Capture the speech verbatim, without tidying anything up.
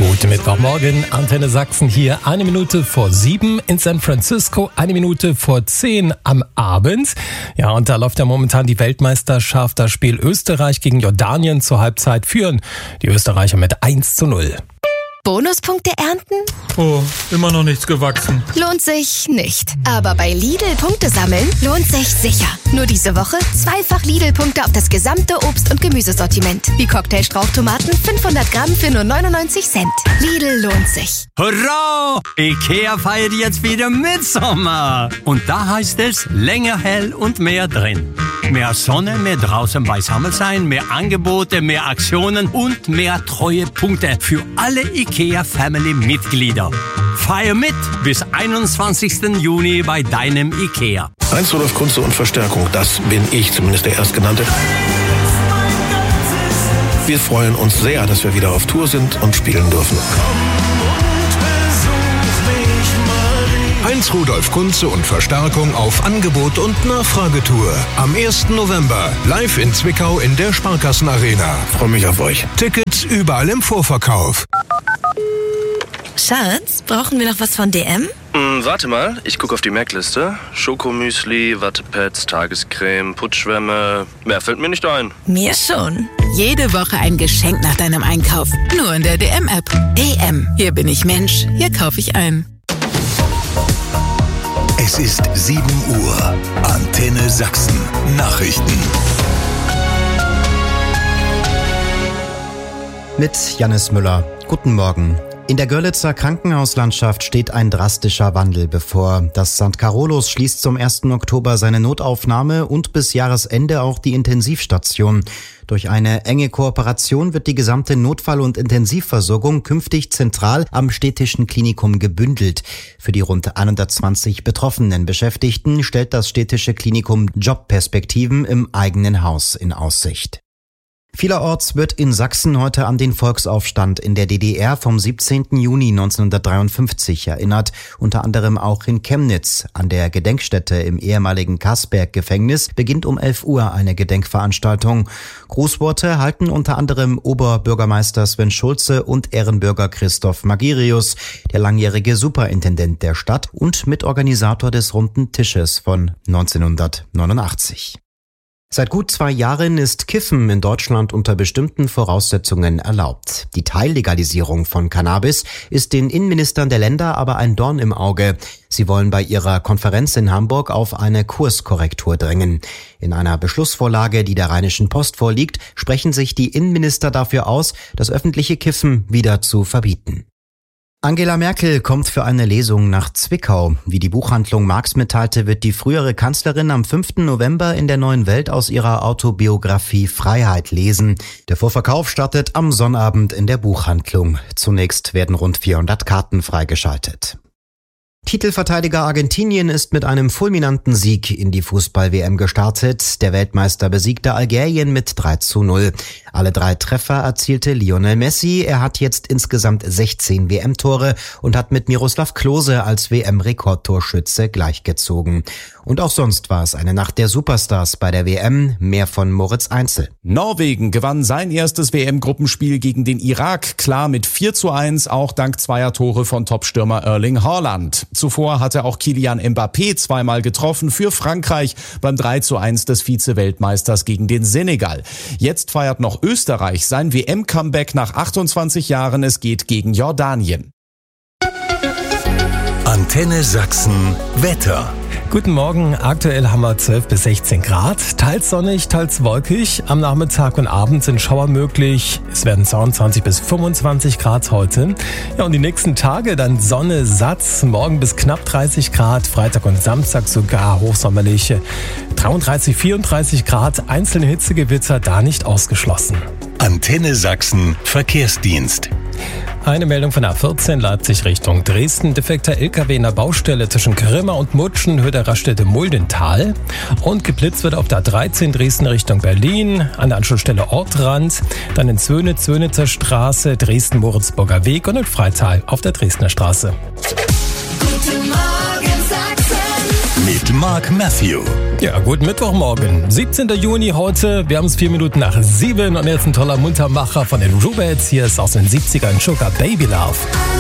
Guten Mittwochmorgen, Antenne Sachsen hier. Eine Minute vor sieben in San Francisco, eine Minute vor zehn am Abend. Ja, und da läuft ja momentan die Weltmeisterschaft. Das Spiel Österreich gegen Jordanien zur Halbzeit führen die Österreicher mit eins zu null. Bonuspunkte ernten? Oh, immer noch nichts gewachsen. Lohnt sich nicht. Aber bei Lidl Punkte sammeln lohnt sich sicher. Nur diese Woche zweifach Lidl-Punkte auf das gesamte Obst- und Gemüsesortiment. Wie Cocktailstrauchtomaten fünfhundert Gramm für nur neunundneunzig Cent. Lidl lohnt sich. Hurra! IKEA feiert jetzt wieder Mitsommer. Und da heißt es länger hell und mehr drin. Mehr Sonne, mehr draußen beisammen sein, mehr Angebote, mehr Aktionen und mehr Treuepunkte für alle IKEA-Family-Mitglieder. Feier mit bis einundzwanzigsten Juni bei deinem IKEA. Heinz Rudolf Kunze und Verstärkung, das bin ich, zumindest der Erstgenannte. Wir freuen uns sehr, dass wir wieder auf Tour sind und spielen dürfen. Heinz Rudolf Kunze und Verstärkung auf Angebot und Nachfragetour. Am ersten November live in Zwickau in der Sparkassenarena. Freue mich auf euch. Tickets überall im Vorverkauf. Schatz, brauchen wir noch was von D M? Hm, warte mal, ich gucke auf die Merkliste. Schokomüsli, Wattepads, Tagescreme, Putzschwämme. Mehr fällt mir nicht ein. Mir schon. Jede Woche ein Geschenk nach deinem Einkauf. Nur in der D M-App. D M. Hier bin ich Mensch. Hier kaufe ich ein. Es ist sieben Uhr. Antenne Sachsen. Nachrichten. Mit Jannis Müller. Guten Morgen. In der Görlitzer Krankenhauslandschaft steht ein drastischer Wandel bevor. Das Sankt Carolus schließt zum ersten Oktober seine Notaufnahme und bis Jahresende auch die Intensivstation. Durch eine enge Kooperation wird die gesamte Notfall- und Intensivversorgung künftig zentral am städtischen Klinikum gebündelt. Für die rund hundertzwanzig betroffenen Beschäftigten stellt das städtische Klinikum Jobperspektiven im eigenen Haus in Aussicht. Vielerorts wird in Sachsen heute an den Volksaufstand in der D D R vom siebzehnten Juni neunzehnhundertdreiundfünfzig erinnert, unter anderem auch in Chemnitz. An der Gedenkstätte im ehemaligen Karsberg-Gefängnis beginnt um elf Uhr eine Gedenkveranstaltung. Grußworte halten unter anderem Oberbürgermeister Sven Schulze und Ehrenbürger Christoph Magirius, der langjährige Superintendent der Stadt und Mitorganisator des Runden Tisches von neunzehnhundertneunundachtzig. Seit gut zwei Jahren ist Kiffen in Deutschland unter bestimmten Voraussetzungen erlaubt. Die Teillegalisierung von Cannabis ist den Innenministern der Länder aber ein Dorn im Auge. Sie wollen bei ihrer Konferenz in Hamburg auf eine Kurskorrektur drängen. In einer Beschlussvorlage, die der Rheinischen Post vorliegt, sprechen sich die Innenminister dafür aus, das öffentliche Kiffen wieder zu verbieten. Angela Merkel kommt für eine Lesung nach Zwickau. Wie die Buchhandlung Marx mitteilte, wird die frühere Kanzlerin am fünften November in der Neuen Welt aus ihrer Autobiografie Freiheit lesen. Der Vorverkauf startet am Sonnabend in der Buchhandlung. Zunächst werden rund vierhundert Karten freigeschaltet. Titelverteidiger Argentinien ist mit einem fulminanten Sieg in die Fußball-W M gestartet. Der Weltmeister besiegte Algerien mit drei zu null. Alle drei Treffer erzielte Lionel Messi. Er hat jetzt insgesamt sechzehn W M-Tore und hat mit Miroslav Klose als W M-Rekordtorschütze gleichgezogen. Und auch sonst war es eine Nacht der Superstars bei der W M. Mehr von Moritz Einzel. Norwegen gewann sein erstes W M-Gruppenspiel gegen den Irak klar mit vier zu eins, auch dank zweier Tore von Topstürmer Erling Haaland. Zuvor hatte auch Kylian Mbappé zweimal getroffen für Frankreich beim drei zu eins des Vize-Weltmeisters gegen den Senegal. Jetzt feiert noch Österreich sein W M-Comeback nach achtundzwanzig Jahren. Es geht gegen Jordanien. Antenne Sachsen Wetter. Guten Morgen, aktuell haben wir zwölf bis sechzehn Grad, teils sonnig, teils wolkig. Am Nachmittag und Abend sind Schauer möglich. Es werden zweiundzwanzig bis fünfundzwanzig Grad heute. Ja, und die nächsten Tage dann Sonne, Satz, morgen bis knapp dreißig Grad, Freitag und Samstag sogar hochsommerliche dreiunddreißig, vierunddreißig Grad, einzelne Hitzegewitter da nicht ausgeschlossen. Antenne Sachsen Verkehrsdienst. Eine Meldung von A vierzehn Leipzig Richtung Dresden. Defekter L K W in der Baustelle zwischen Grimma und Mutschen, Höhe der Raststätte Muldental. Und geblitzt wird auf der A dreizehn Dresden Richtung Berlin, an der Anschlussstelle Ortrand. Dann in Zwöne, Zwönitzer Straße, Dresden-Moritzburger Weg und in Freital auf der Dresdner Straße. Guten Morgen, Sachsen. Mit ist Mark Matthew. Ja, guten Mittwochmorgen. siebzehnten Juni heute. Wir haben es vier Minuten nach sieben und jetzt ein toller Muntermacher von den Rubettes. Hier ist aus den siebzigern Sugar Baby Love.